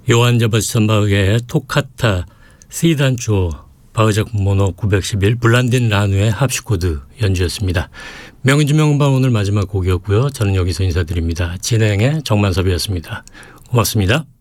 요한 세바스찬 바흐의 토카타 C단조 바흐작 모노 911 블란딘 라누의 합시코드 연주였습니다. 명인주 명음방 오늘 마지막 곡이었고요. 저는 여기서 인사드립니다. 진행의 정만섭이었습니다. 고맙습니다.